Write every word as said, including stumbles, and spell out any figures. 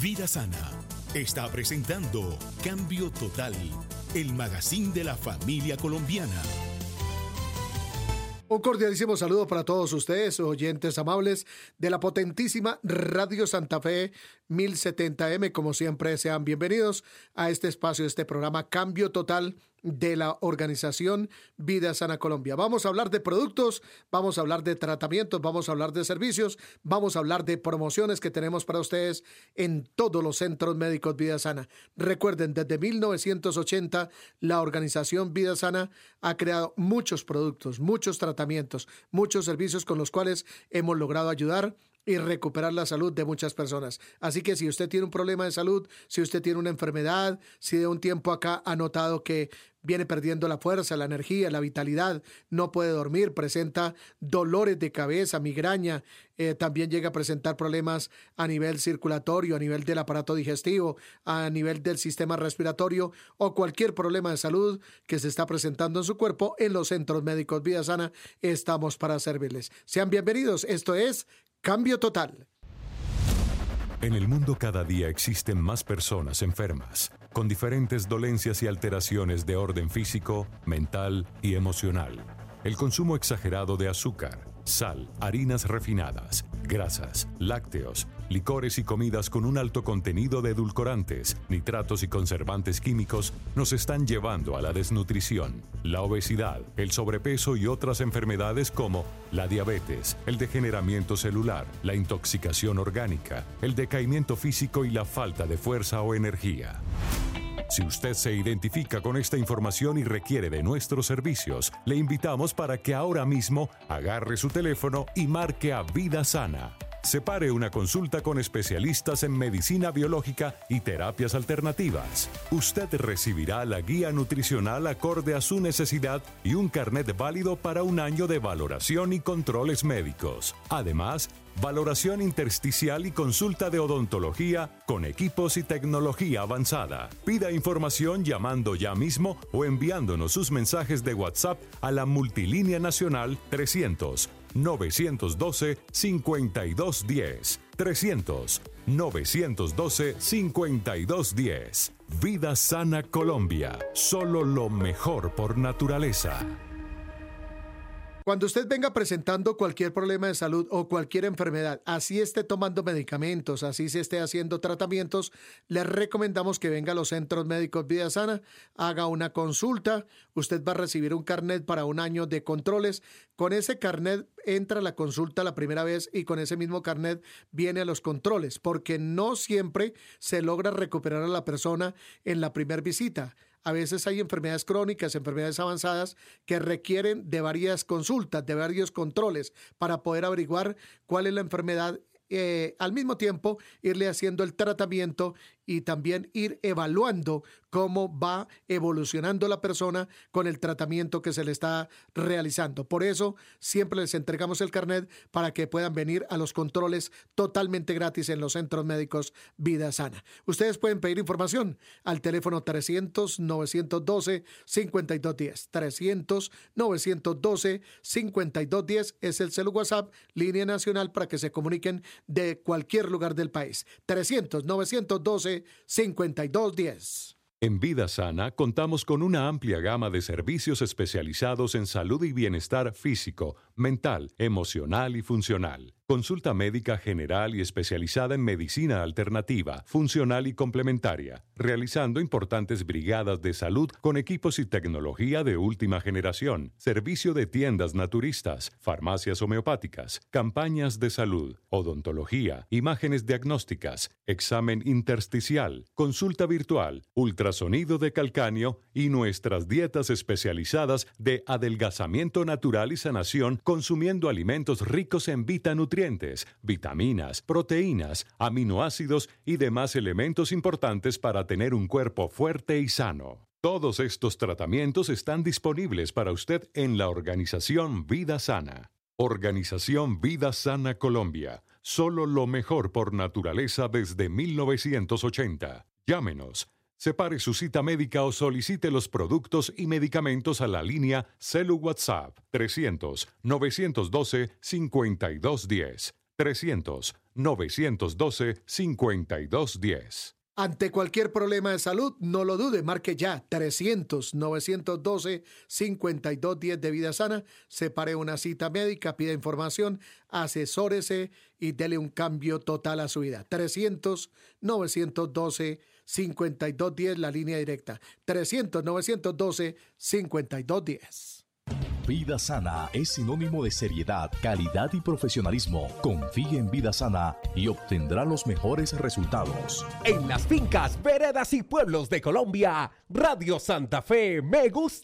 Vida Sana está presentando Cambio Total, el magazine de la familia colombiana. Un cordialísimo saludo para todos ustedes, oyentes amables de la potentísima Radio Santa Fe mil setenta eme. Como siempre, sean bienvenidos a este espacio, este programa Cambio Total de la organización Vida Sana Colombia. Vamos a hablar de productos, vamos a hablar de tratamientos, vamos a hablar de servicios, vamos a hablar de promociones que tenemos para ustedes en todos los centros médicos Vida Sana. Recuerden, desde mil novecientos ochenta, la organización Vida Sana ha creado muchos productos, muchos tratamientos, muchos servicios con los cuales hemos logrado ayudar y recuperar la salud de muchas personas. Así que si usted tiene un problema de salud, si usted tiene una enfermedad, si de un tiempo acá ha notado que viene perdiendo la fuerza, la energía, la vitalidad, no puede dormir, presenta dolores de cabeza, migraña, eh, también llega a presentar problemas a nivel circulatorio, a nivel del aparato digestivo, a nivel del sistema respiratorio o cualquier problema de salud que se está presentando en su cuerpo, en los centros médicos Vida Sana estamos para servirles. Sean bienvenidos, esto es Cambio Total. En el mundo cada día existen más personas enfermas, con diferentes dolencias y alteraciones de orden físico, mental y emocional. El consumo exagerado de azúcar, sal, harinas refinadas, grasas, lácteos, licores y comidas con un alto contenido de edulcorantes, nitratos y conservantes químicos nos están llevando a la desnutrición, la obesidad, el sobrepeso y otras enfermedades como la diabetes, el degeneramiento celular, la intoxicación orgánica, el decaimiento físico y la falta de fuerza o energía. Si usted se identifica con esta información y requiere de nuestros servicios, le invitamos para que ahora mismo agarre su teléfono y marque a Vida Sana. Separe una consulta con especialistas en medicina biológica y terapias alternativas. Usted recibirá la guía nutricional acorde a su necesidad y un carnet válido para un año de valoración y controles médicos. Además, valoración intersticial y consulta de odontología con equipos y tecnología avanzada. Pida información llamando ya mismo o enviándonos sus mensajes de WhatsApp a la multilínea nacional trescientos, novecientos doce, cincuenta y dos diez. trescientos, novecientos doce, cincuenta y dos diez. Vida Sana Colombia. Solo lo mejor por naturaleza. Cuando usted venga presentando cualquier problema de salud o cualquier enfermedad, así esté tomando medicamentos, así se esté haciendo tratamientos, le recomendamos que venga a los centros médicos Vida Sana, haga una consulta, usted va a recibir un carnet para un año de controles. Con ese carnet entra a la consulta la primera vez y con ese mismo carnet viene a los controles, porque no siempre se logra recuperar a la persona en la primera visita. A veces hay enfermedades crónicas, enfermedades avanzadas que requieren de varias consultas, de varios controles para poder averiguar cuál es la enfermedad. Eh, al mismo tiempo irle haciendo el tratamiento y también ir evaluando cómo va evolucionando la persona con el tratamiento que se le está realizando. Por eso siempre les entregamos el carnet para que puedan venir a los controles totalmente gratis en los centros médicos Vida Sana. Ustedes pueden pedir información al teléfono trescientos, novecientos doce, cincuenta y dos diez. trescientos, novecientos doce, cincuenta y dos diez es el celu WhatsApp, línea nacional para que se comuniquen de cualquier lugar del país. trescientos, novecientos doce, cincuenta y dos diez. En Vida Sana contamos con una amplia gama de servicios especializados en salud y bienestar físico, mental, emocional y funcional. Consulta médica general y especializada en medicina alternativa, funcional y complementaria, realizando importantes brigadas de salud con equipos y tecnología de última generación, servicio de tiendas naturistas, farmacias homeopáticas, campañas de salud, odontología, imágenes diagnósticas, examen intersticial, consulta virtual, ultrasonido de calcáneo y nuestras dietas especializadas de adelgazamiento natural y sanación consumiendo alimentos ricos en vitanutrientes, vitaminas, proteínas, aminoácidos y demás elementos importantes para tener un cuerpo fuerte y sano. Todos estos tratamientos están disponibles para usted en la organización Vida Sana. Organización Vida Sana Colombia. Solo lo mejor por naturaleza desde mil novecientos ochenta. Llámenos. Separe su cita médica o solicite los productos y medicamentos a la línea celu WhatsApp trescientos, novecientos doce, cincuenta y dos diez. trescientos, novecientos doce, cincuenta y dos diez. Ante cualquier problema de salud, no lo dude, marque ya trescientos, novecientos doce, cincuenta y dos diez de Vida Sana, separe una cita médica, pida información, asesórese y dele un cambio total a su vida. trescientos, novecientos doce, cincuenta y dos diez, la línea directa. trescientos, novecientos doce, cincuenta y dos diez. Vida Sana es sinónimo de seriedad, calidad y profesionalismo. Confíe en Vida Sana y obtendrá los mejores resultados. En las fincas, veredas y pueblos de Colombia, Radio Santa Fe me gusta.